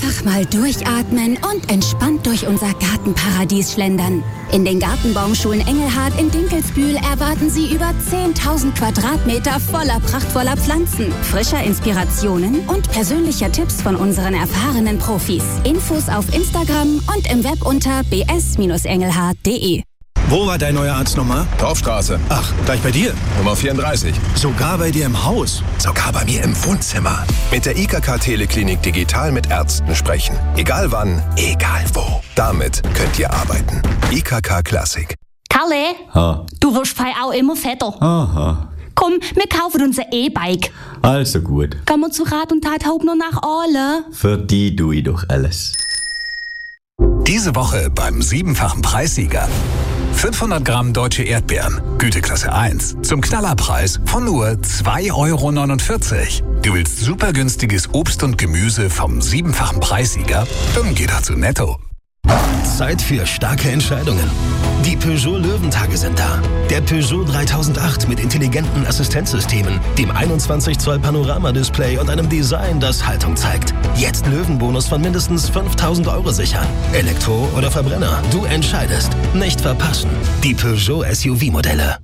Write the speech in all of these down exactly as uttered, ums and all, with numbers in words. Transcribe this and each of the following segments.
Einfach mal durchatmen und entspannt durch unser Gartenparadies schlendern. In den Gartenbaumschulen Engelhard in Dinkelsbühl erwarten Sie über zehntausend Quadratmeter voller prachtvoller Pflanzen, frischer Inspirationen und persönlicher Tipps von unseren erfahrenen Profis. Infos auf Instagram und im Web unter b s Bindestrich engelhard punkt d e. Wo war dein neuer Arzt nochmal? Dorfstraße. Ach, gleich bei dir? Nummer vierunddreißig. Sogar bei dir im Haus? Sogar bei mir im Wohnzimmer. Mit der I K K Teleklinik digital mit Ärzten sprechen. Egal wann, egal wo. Damit könnt ihr arbeiten. I K K Classic. Kalle, Ha. du wirst fei auch immer fetter. Aha. Komm, wir kaufen uns ein E-Bike. Also gut. Gehen wir zu Rat und Tat Haupt noch nach Aale. Für die tue ich doch alles. Diese Woche beim siebenfachen Preissieger. fünfhundert Gramm deutsche Erdbeeren, Güteklasse eins, zum Knallerpreis von nur zwei Euro neunundvierzig. Du willst super günstiges Obst und Gemüse vom siebenfachen Preissieger? Dann geh doch zu Netto. Zeit für starke Entscheidungen. Die Peugeot Löwentage sind da. Der Peugeot dreitausendacht mit intelligenten Assistenzsystemen, dem einundzwanzig Zoll Panoramadisplay und einem Design, das Haltung zeigt. Jetzt Löwenbonus von mindestens fünftausend Euro sichern. Elektro oder Verbrenner, du entscheidest. Nicht verpassen. Die Peugeot S U V-Modelle.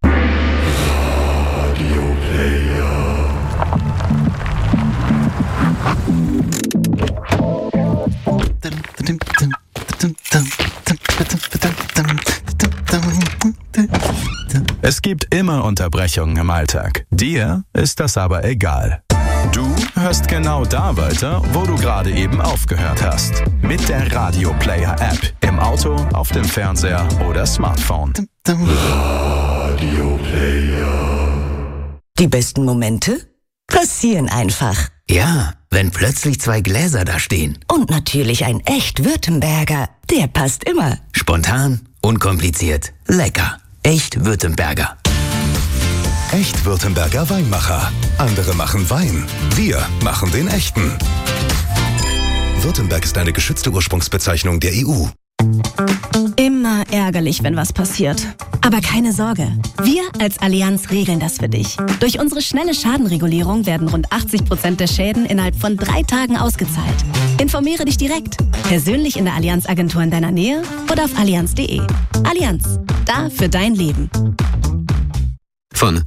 Es gibt immer Unterbrechungen im Alltag. Dir ist das aber egal. Du hörst genau da weiter, wo du gerade eben aufgehört hast. Mit der Radio Player App. Im Auto, auf dem Fernseher oder Smartphone. Radio Player. Die besten Momente passieren einfach. Ja, wenn plötzlich zwei Gläser da stehen. Und natürlich ein echt Württemberger. Der passt immer. Spontan, unkompliziert, lecker. Echt Württemberger. Echt Württemberger Weinmacher. Andere machen Wein. Wir machen den echten. Württemberg ist eine geschützte Ursprungsbezeichnung der E U. Immer ärgerlich, wenn was passiert. Aber keine Sorge. Wir als Allianz regeln das für dich. Durch unsere schnelle Schadenregulierung werden rund achtzig Prozent der Schäden innerhalb von drei Tagen ausgezahlt. Informiere dich direkt. Persönlich in der Allianz-Agentur in deiner Nähe oder auf allianz punkt de. Allianz. Da für dein Leben. Von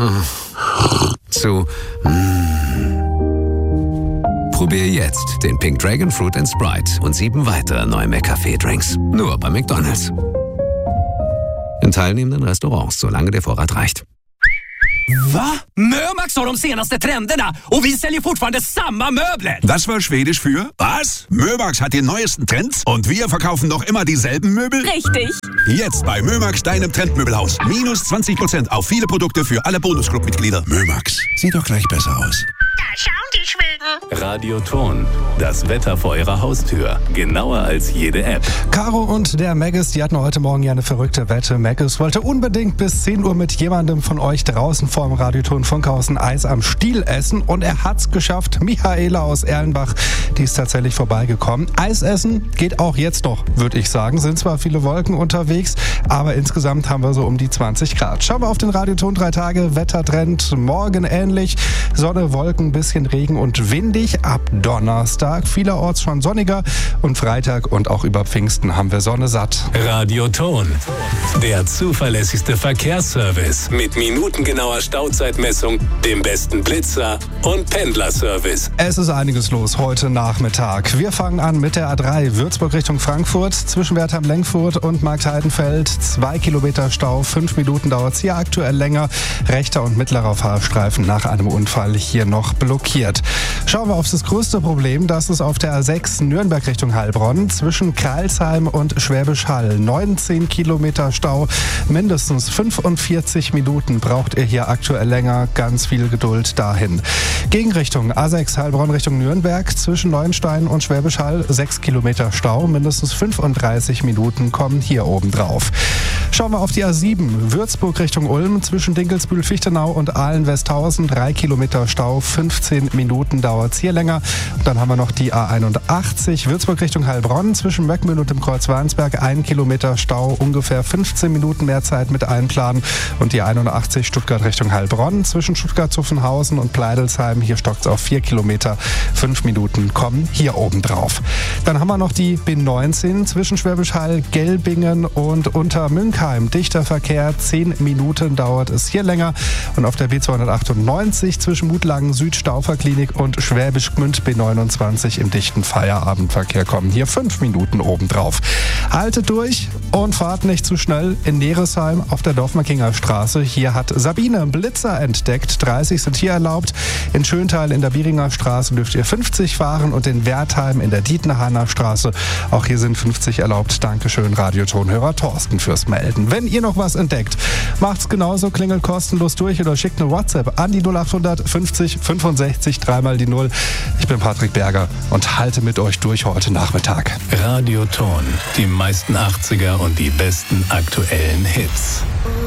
zu Probier jetzt den Pink Dragon Fruit and Sprite und sieben weitere neue McCafé-Drinks. Nur bei McDonald's. In teilnehmenden Restaurants, solange der Vorrat reicht. Va? Mömax har de senaste trenderna och vi säljer fortfarande samma möbler. Das war Schwedisch für was? Mömax hat den neuesten Trends und wir verkaufen noch immer dieselben Möbel? Richtig. Jetzt bei Mömax, deinem Trendmöbelhaus. Minus zwanzig Prozent auf viele Produkte für alle Bonusclub-Mitglieder. Mömax, sieht doch gleich besser aus. Da schauen die Schweden. Radio Ton, das Wetter vor Ihrer Haustür. Genauer als jede App. Caro und der Maggis, die hatten heute Morgen ja eine verrückte Wette. Maggis wollte unbedingt bis zehn Uhr mit jemandem von euch draußen vorm Radioton Funkhaus ein Eis am Stiel essen. Und er hat's geschafft. Michaela aus Erlenbach, die ist tatsächlich vorbeigekommen. Eis essen geht auch jetzt noch, würde ich sagen. Sind zwar viele Wolken unterwegs, aber insgesamt haben wir so um die zwanzig Grad. Schauen wir auf den Radioton drei Tage. Wettertrend morgen ähnlich. Sonne, Wolken, bisschen Regen und windig. Ab Donnerstag vielerorts schon sonniger. Und Freitag und auch über Pfingsten haben wir Sonne satt. Radio Ton, der zuverlässigste Verkehrsservice mit minutengenauer Stauzeitmessung, dem besten Blitzer und Pendlerservice. Es ist einiges los heute Nachmittag. Wir fangen an mit der A drei Würzburg Richtung Frankfurt, zwischen Wertheim-Lengfurt und Marktheidenfeld. Zwei Kilometer Stau, fünf Minuten dauert es hier aktuell länger. Rechter und mittlerer Fahrstreifen nach einem Unfall hier noch blockiert. Schauen wir auf das größte Problem, das ist auf der A sechs Nürnberg Richtung Heilbronn, zwischen Kreilsheim und Schwäbisch Hall. neunzehn Kilometer Stau, mindestens fünfundvierzig Minuten braucht ihr hier aktuell länger. Ganz viel Geduld dahin. Gegenrichtung A sechs Heilbronn Richtung Nürnberg, zwischen Neuenstein und Schwäbisch Hall, sechs Kilometer Stau, mindestens fünfunddreißig Minuten kommen hier oben drauf. Schauen wir auf die A sieben, Würzburg Richtung Ulm, zwischen Dinkelsbühl, Fichtenau und Ahlen-Westhausen. Drei Kilometer Stau, fünfzehn Minuten dauert es hier länger. Und dann haben wir noch die A einundachtzig, Würzburg Richtung Heilbronn, zwischen Möckmühl und dem Kreuz Warnsberg. Ein Kilometer Stau, ungefähr fünfzehn Minuten mehr Zeit mit einplanen. Und die einundachtzig, Stuttgart Richtung Heilbronn, zwischen Stuttgart-Zuffenhausen und Pleidelsheim. Hier stockt es auf vier Kilometer, fünf Minuten kommen hier oben drauf. Dann haben wir noch die B neunzehn, zwischen Schwäbisch Hall, Gelbingen und Untermünkheim. Dichter Verkehr, zehn Minuten dauert es hier länger. Und auf der B zweihundertachtundneunzig zwischen Mutlangen Süd, Stauferklinik und Schwäbisch Gmünd B neunundzwanzig im dichten Feierabendverkehr kommen hier fünf Minuten obendrauf. Haltet durch und fahrt nicht zu schnell in Neresheim auf der Dorfmarkinger Straße. Hier hat Sabine Blitzer entdeckt. dreißig sind hier erlaubt. In Schöntal in der Bieringer Straße dürft ihr fünfzig fahren und in Wertheim in der Dietenhainer Straße. Auch hier sind fünfzig erlaubt. Dankeschön, Radiotonhörer Thorsten, fürs Melden. Wenn ihr noch was entdeckt, macht's genauso, klingelt kostenlos durch oder schickt eine WhatsApp an die null achthundert fünfzig fünfundsechzig dreimal die null. Ich bin Patrick Berger und halte mit euch durch heute Nachmittag. Radioton, die meisten achtziger und die besten aktuellen Hits.